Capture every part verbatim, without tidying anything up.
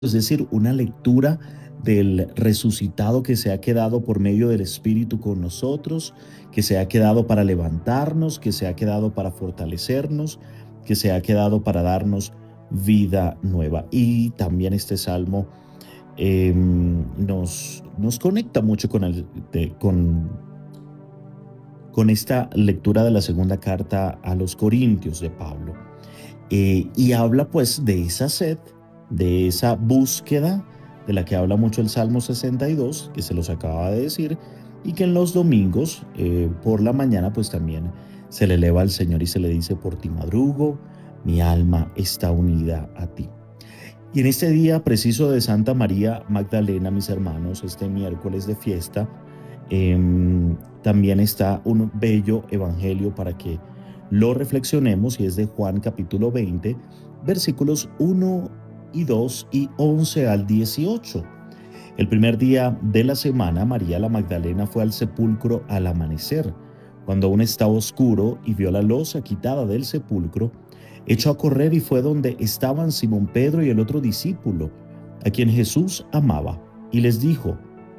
es decir, una lectura del resucitado que se ha quedado por medio del Espíritu con nosotros, que se ha quedado para levantarnos, que se ha quedado para fortalecernos, que se ha quedado para darnos vida nueva. Y también este salmo eh, nos, nos conecta mucho con, el, de, con, con esta lectura de la segunda carta a los Corintios de Pablo. Eh, y habla pues de esa sed, de esa búsqueda de la que habla mucho el Salmo sesenta y dos, que se los acaba de decir, y que en los domingos eh, por la mañana pues también se le eleva al Señor y se le dice: por ti madrugo, mi alma está unida a ti. Y en este día preciso de Santa María Magdalena, mis hermanos, este miércoles de fiesta, eh, también está un bello evangelio para que lo reflexionemos, y es de Juan capítulo veinte, versículos uno y dos y once al dieciocho. El primer día de la semana, María la Magdalena fue al sepulcro al amanecer, cuando aún estaba oscuro, y vio la losa quitada del sepulcro. Echó a correr y fue donde estaban Simón Pedro y el otro discípulo, a quien Jesús amaba, y les dijo: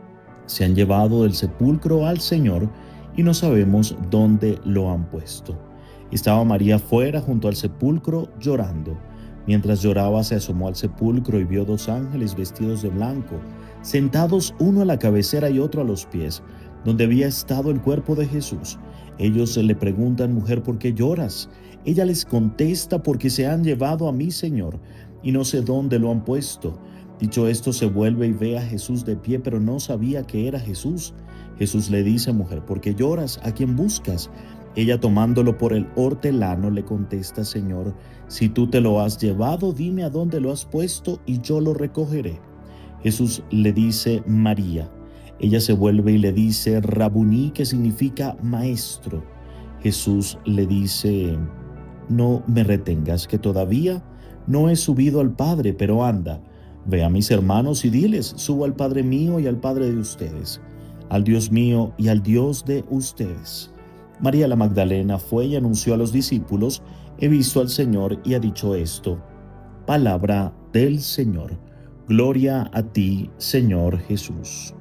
se han llevado del sepulcro al Señor y no sabemos dónde lo han puesto. Estaba María fuera junto al sepulcro llorando. Mientras lloraba, se asomó al sepulcro y vio dos ángeles vestidos de blanco, sentados uno a la cabecera y otro a los pies, donde había estado el cuerpo de Jesús. Ellos le preguntan: mujer, ¿por qué lloras? Ella les contesta: porque se han llevado a mi Señor y no sé dónde lo han puesto. Dicho esto, se vuelve y ve a Jesús de pie, pero no sabía que era Jesús. Jesús le dice: mujer, ¿por qué lloras? ¿A quién buscas? Ella, tomándolo por el hortelano, le contesta: Señor, si tú te lo has llevado, dime a dónde lo has puesto y yo lo recogeré. Jesús le dice: María. Ella se vuelve y le dice: Rabuní, que significa maestro. Jesús le dice: no me retengas, que todavía no he subido al Padre, pero anda, ve a mis hermanos y diles: subo al Padre mío y al Padre de ustedes, al Dios mío y al Dios de ustedes. María la Magdalena fue y anunció a los discípulos: he visto al Señor y ha dicho esto. Palabra del Señor. Gloria a ti, Señor Jesús.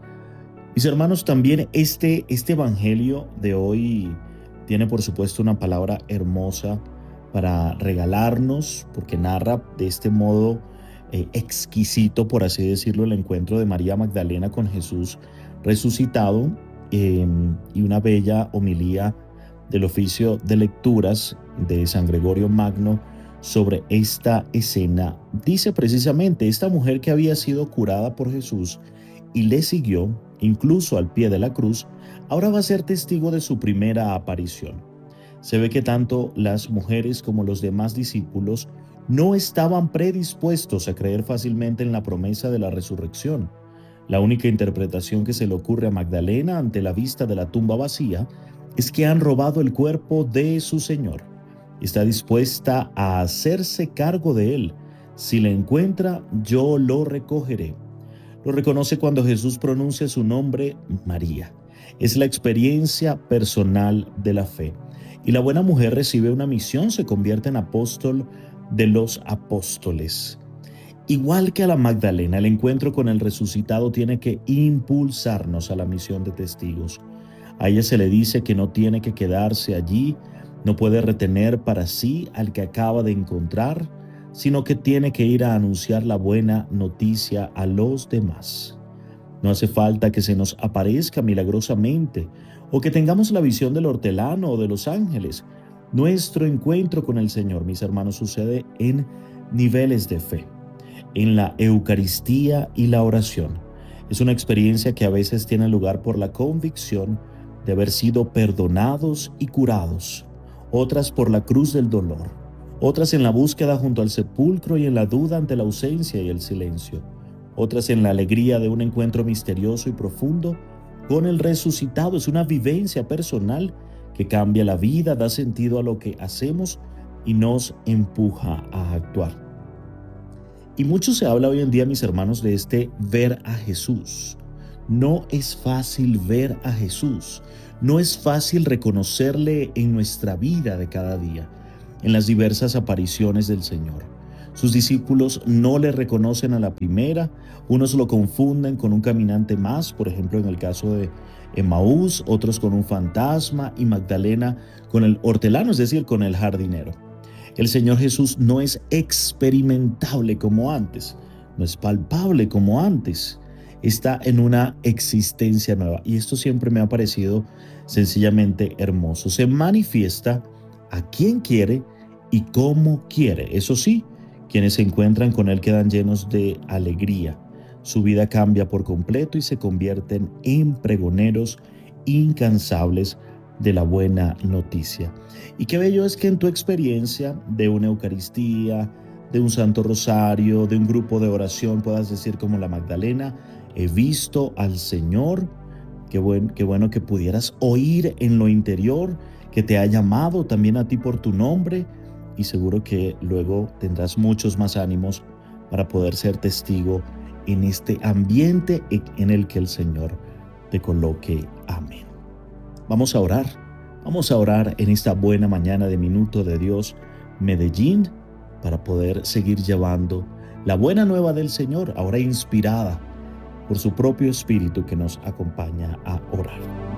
Mis hermanos, también este, este evangelio de hoy tiene, por supuesto, una palabra hermosa para regalarnos, porque narra de este modo eh, exquisito, por así decirlo, el encuentro de María Magdalena con Jesús resucitado, eh, y una bella homilía del oficio de lecturas de San Gregorio Magno sobre esta escena. Dice precisamente: esta mujer que había sido curada por Jesús y le siguió, incluso al pie de la cruz, ahora va a ser testigo de su primera aparición. Se ve que tanto las mujeres como los demás discípulos no estaban predispuestos a creer fácilmente en la promesa de la resurrección. La única interpretación que se le ocurre a Magdalena ante la vista de la tumba vacía es que han robado el cuerpo de su Señor. Está dispuesta a hacerse cargo de él. Si le encuentra, yo lo recogeré. Lo reconoce cuando Jesús pronuncia su nombre, María. Es la experiencia personal de la fe. Y la buena mujer recibe una misión, se convierte en apóstol de los apóstoles. Igual que a la Magdalena, el encuentro con el resucitado tiene que impulsarnos a la misión de testigos. A ella se le dice que no tiene que quedarse allí, no puede retener para sí al que acaba de encontrar, sino que tiene que ir a anunciar la buena noticia a los demás. No hace falta que se nos aparezca milagrosamente o que tengamos la visión del hortelano o de los ángeles. Nuestro encuentro con el Señor, mis hermanos, sucede en niveles de fe, en la Eucaristía y la oración. Es una experiencia que a veces tiene lugar por la convicción de haber sido perdonados y curados, otras por la cruz del dolor, otras en la búsqueda junto al sepulcro y en la duda ante la ausencia y el silencio, otras en la alegría de un encuentro misterioso y profundo con el resucitado. Es una vivencia personal que cambia la vida, da sentido a lo que hacemos y nos empuja a actuar. Y mucho se habla hoy en día, mis hermanos, de este ver a Jesús. No es fácil ver a Jesús, no es fácil reconocerle en nuestra vida de cada día, en las diversas apariciones del Señor. Sus discípulos no le reconocen a la primera, unos lo confunden con un caminante más, por ejemplo en el caso de Emaús, otros con un fantasma y Magdalena con el hortelano, es decir, con el jardinero. El Señor Jesús no es experimentable como antes, no es palpable como antes, está en una existencia nueva y esto siempre me ha parecido sencillamente hermoso. Se manifiesta a quien quiere y como quiere. Eso sí, quienes se encuentran con Él quedan llenos de alegría. Su vida cambia por completo y se convierten en pregoneros incansables de la buena noticia. Y qué bello es que en tu experiencia de una Eucaristía, de un Santo Rosario, de un grupo de oración, puedas decir como la Magdalena, he visto al Señor. Qué, buen, qué bueno que pudieras oír en lo interior, que te ha llamado también a ti por tu nombre y seguro que luego tendrás muchos más ánimos para poder ser testigo en este ambiente en el que el Señor te coloque. Amén. Vamos a orar, vamos a orar en esta buena mañana de Minuto de Dios, Medellín, para poder seguir llevando la buena nueva del Señor, ahora inspirada por su propio Espíritu que nos acompaña a orar.